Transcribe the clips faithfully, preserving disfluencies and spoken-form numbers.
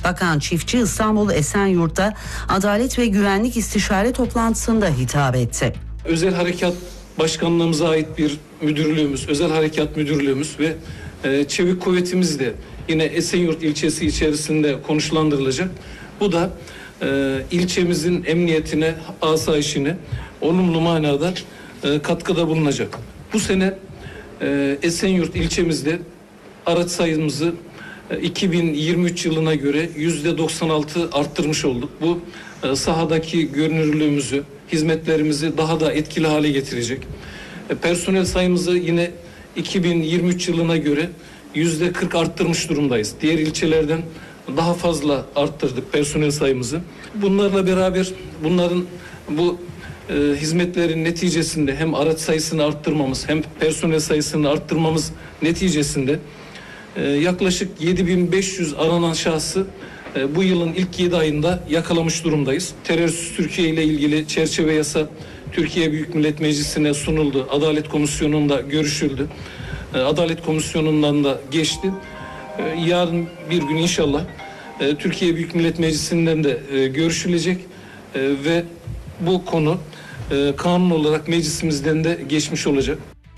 Bakan Çiftçi İstanbul Esenyurt'ta Adalet ve Güvenlik İstişare toplantısında hitap etti. Özel Harekat Başkanlığımıza ait bir müdürlüğümüz, Özel Harekat Müdürlüğümüz ve e, Çevik Kuvvetimiz de yine Esenyurt ilçesi içerisinde konuşlandırılacak. Bu da e, ilçemizin emniyetine, asayişine olumlu manada e, katkıda bulunacak. Bu sene e, Esenyurt ilçemizde araç sayımızı e, iki bin yirmi üç yılına göre yüzde doksan altı arttırmış olduk. Bu e, sahadaki görünürlüğümüzü, hizmetlerimizi daha da etkili hale getirecek. E, personel sayımızı yine iki bin yirmi üç yılına göre yüzde kırk arttırmış durumdayız. Diğer ilçelerden daha fazla arttırdık personel sayımızı. Bunlarla beraber bunların bu e, hizmetlerin neticesinde hem araç sayısını arttırmamız hem personel sayısını arttırmamız neticesinde e, yaklaşık yedi bin beş yüz aranan şahsı e, bu yılın ilk yedi ayında yakalamış durumdayız. Terörsüz Türkiye ile ilgili çerçeve yasa Türkiye Büyük Millet Meclisi'ne sunuldu. Adalet Komisyonu'nda görüşüldü. E, Adalet Komisyonu'ndan da geçti. E, yarın bir gün inşallah e, Türkiye Büyük Millet Meclisi'nden de e, görüşülecek e, ve bu konu e, kanun olarak meclisimizden de geçmiş olacak.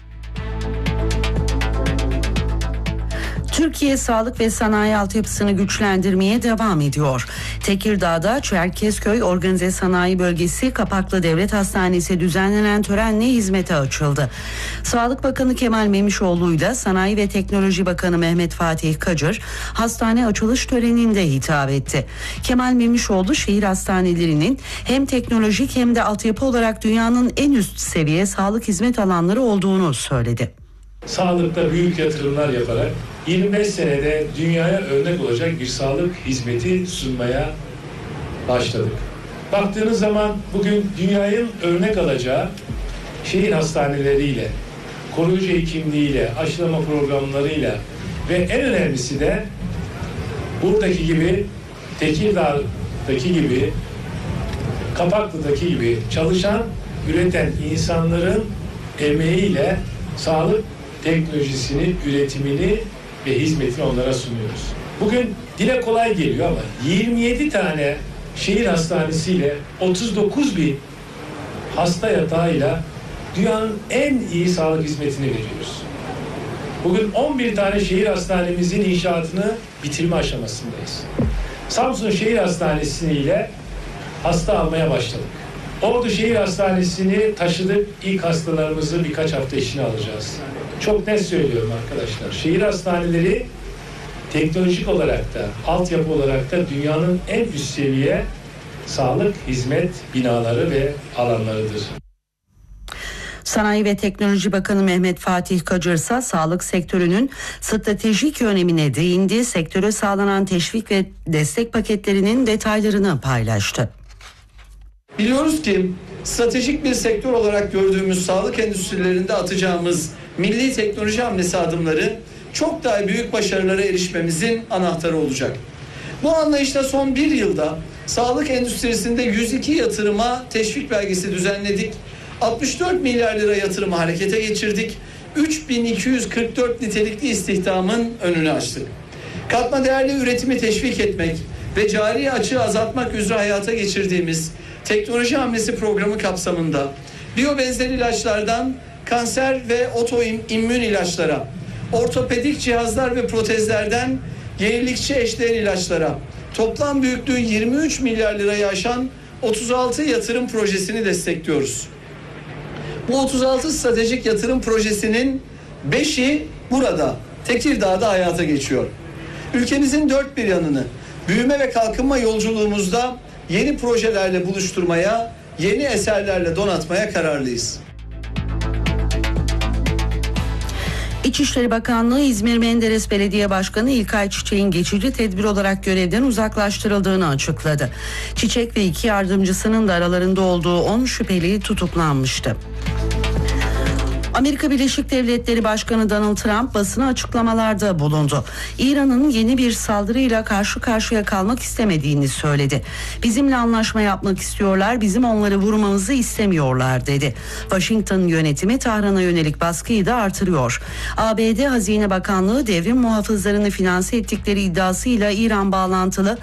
Türkiye sağlık ve sanayi altyapısını güçlendirmeye devam ediyor. Tekirdağ'da Çerkezköy Organize Sanayi Bölgesi Kapaklı Devlet Hastanesi düzenlenen törenle hizmete açıldı. Sağlık Bakanı Kemal Memişoğlu ile Sanayi ve Teknoloji Bakanı Mehmet Fatih Kacır hastane açılış töreninde hitap etti. Kemal Memişoğlu şehir hastanelerinin hem teknolojik hem de altyapı olarak dünyanın en üst seviye sağlık hizmet alanları olduğunu söyledi. Sağlıkta büyük yatırımlar yaparak yirmi beş senede dünyaya örnek olacak bir sağlık hizmeti sunmaya başladık. Baktığınız zaman bugün dünyanın örnek alacağı şehir hastaneleriyle, koruyucu hekimliğiyle, aşılama programlarıyla ve en önemlisi de buradaki gibi, Tekirdağ'daki gibi, Kapaklı'daki gibi çalışan, üreten insanların emeğiyle sağlık teknolojisini, üretimini ve hizmetini onlara sunuyoruz. Bugün dile kolay geliyor ama yirmi yedi tane şehir hastanesiyle otuz dokuz bin hasta yatağıyla dünyanın en iyi sağlık hizmetini veriyoruz. Bugün on bir tane şehir hastanemizin inşaatını bitirme aşamasındayız. Samsun Şehir Hastanesi ile hasta almaya başladık. Ordu Şehir Hastanesi'ni taşıdık. İlk hastalarımızı birkaç hafta içine alacağız. Çok net söylüyorum arkadaşlar. Şehir hastaneleri teknolojik olarak da, altyapı olarak da dünyanın en üst seviye sağlık hizmet binaları ve alanlarıdır. Sanayi ve Teknoloji Bakanı Mehmet Fatih Kacır ise sağlık sektörünün stratejik önemine değindi. Sektöre sağlanan teşvik ve destek paketlerinin detaylarını paylaştı. Biliyoruz ki stratejik bir sektör olarak gördüğümüz sağlık endüstrilerinde atacağımız milli teknoloji hamlesi adımları çok daha büyük başarılara erişmemizin anahtarı olacak. Bu anlayışla son bir yılda sağlık endüstrisinde yüz iki yatırıma teşvik belgesi düzenledik. altmış dört milyar lira yatırımı harekete geçirdik. üç bin iki yüz kırk dört nitelikli istihdamın önünü açtık. Katma değerli üretimi teşvik etmek ve cari açığı azaltmak üzere hayata geçirdiğimiz teknoloji hamlesi programı kapsamında biyobenzer ilaçlardan kanser ve otoimmün ilaçlara, ortopedik cihazlar ve protezlerden yenilikçi eşdeğer ilaçlara toplam büyüklüğü yirmi üç milyar lirayı aşan otuz altı yatırım projesini destekliyoruz. Bu otuz altı stratejik yatırım projesinin beşi burada, Tekirdağ'da hayata geçiyor. Ülkemizin dört bir yanını büyüme ve kalkınma yolculuğumuzda yeni projelerle buluşturmaya, yeni eserlerle donatmaya kararlıyız. İçişleri Bakanlığı İzmir Menderes Belediye Başkanı İlkay Çiçek'in geçici tedbir olarak görevden uzaklaştırıldığını açıkladı. Çiçek ve iki yardımcısının da aralarında olduğu on şüpheli tutuklanmıştı. Amerika Birleşik Devletleri Başkanı Donald Trump basına açıklamalarda bulundu. İran'ın yeni bir saldırıyla karşı karşıya kalmak istemediğini söyledi. Bizimle anlaşma yapmak istiyorlar, bizim onları vurmamızı istemiyorlar dedi. Washington yönetimi Tahran'a yönelik baskıyı da artırıyor. A B D Hazine Bakanlığı devrim muhafızlarını finanse ettikleri iddiasıyla İran bağlantılı